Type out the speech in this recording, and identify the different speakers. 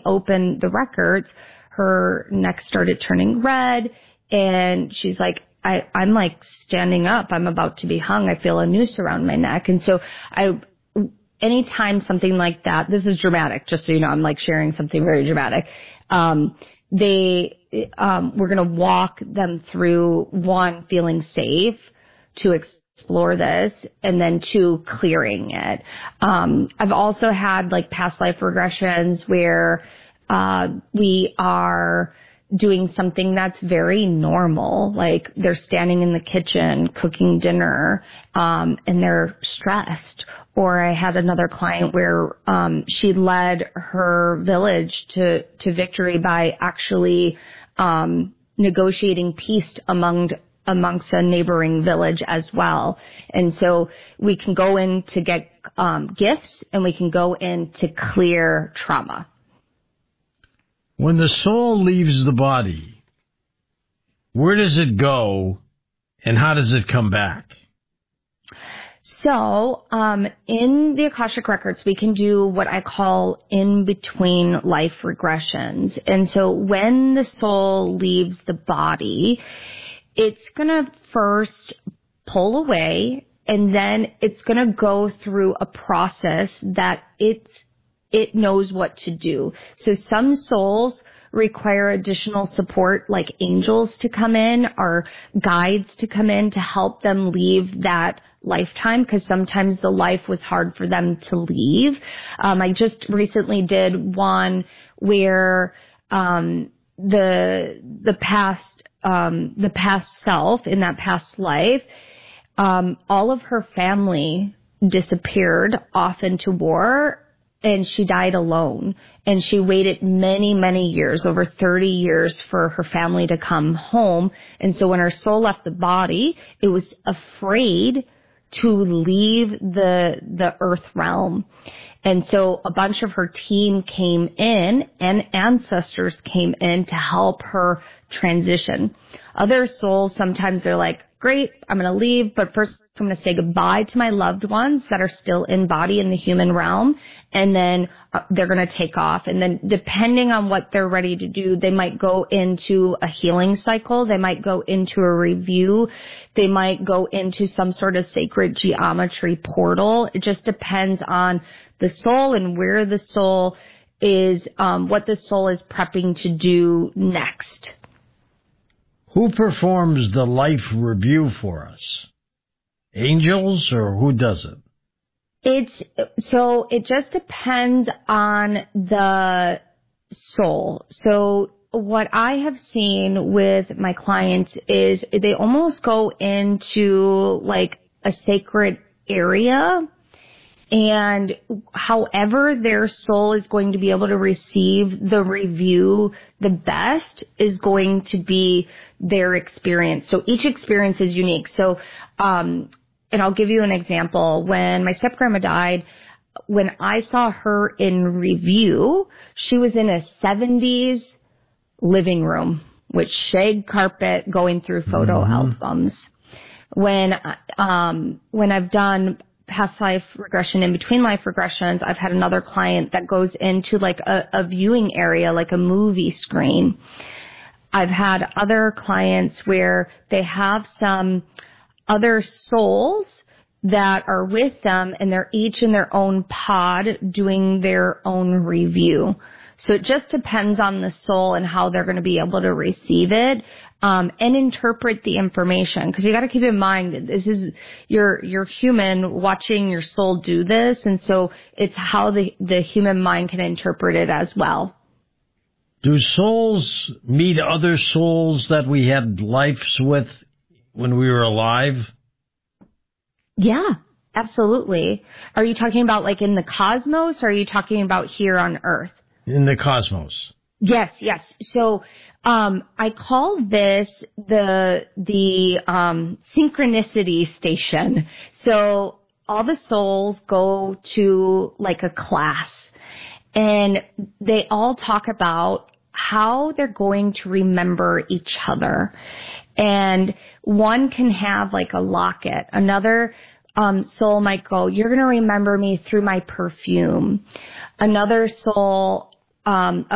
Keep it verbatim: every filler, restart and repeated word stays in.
Speaker 1: opened the records, her neck started turning red, and she's like, I, I'm like standing up. I'm about to be hung. I feel a noose around my neck. And so I, anytime something like that, this is dramatic, just so you know, I'm like sharing something very dramatic. Um, they, um, we're going to walk them through, one, feeling safe to explore this, and then two, clearing it. Um, I've also had like past life regressions where, uh, we are doing something that's very normal, like they're standing in the kitchen cooking dinner, um, and they're stressed. Or I had another client where um, she led her village to, to victory by actually um, negotiating peace among amongst a neighboring village as well. And so we can go in to get um, gifts, and we can go in to clear trauma.
Speaker 2: When the soul leaves the body, where does it go, and how does it come back?
Speaker 1: So, um, in the Akashic Records, we can do what I call in-between life regressions. And so when the soul leaves the body, it's going to first pull away, and then it's going to go through a process that it's it knows what to do. So some souls require additional support, like angels to come in or guides to come in to help them leave that lifetime, because sometimes the life was hard for them to leave. Um, I just recently did one where um, the the past um, the past self in that past life, um, all of her family disappeared off into war. And she died alone, and she waited many, many years, over thirty years, for her family to come home. And so when her soul left the body, it was afraid to leave the, the earth realm. And so a bunch of her team came in, and ancestors came in to help her transition. Other souls, sometimes they're like, great, I'm going to leave, but first I'm going to say goodbye to my loved ones that are still in body in the human realm, and then uh, they're going to take off. And then depending on what they're ready to do, they might go into a healing cycle. They might go into a review. They might go into some sort of sacred geometry portal. It just depends on the soul and where the soul is, um, what the soul is prepping to do next.
Speaker 2: Who performs the life review for us? Angels, or who does it?
Speaker 1: It's, so it just depends on the soul. So what I have seen with my clients is they almost go into like a sacred area, and however their soul is going to be able to receive the review the best is going to be their experience. So each experience is unique. So, um, and I'll give you an example. When my step-grandma died, when I saw her in review, she was in a seventies living room with shag carpet going through photo mm-hmm. albums. When, um, when I've done past life regression, in between life regressions, I've had another client that goes into like a, a viewing area, like a movie screen. I've had other clients where they have some other souls that are with them, and they're each in their own pod doing their own review. So it just depends on the soul and how they're going to be able to receive it, um, and interpret the information. Because you got to keep in mind that this is you're you're human watching your soul do this, and so it's how the the human mind can interpret it as well.
Speaker 2: Do souls meet other souls that we had lives with when we were alive?
Speaker 1: Yeah, absolutely. Are you talking about like in the cosmos, or are you talking about here on Earth?
Speaker 2: In the cosmos.
Speaker 1: Yes, yes. So um, I call this the the um, synchronicity station. So all the souls go to like a class, and they all talk about how they're going to remember each other. And one can have like a locket. Another um, soul might go, you're going to remember me through my perfume. Another soul, um, a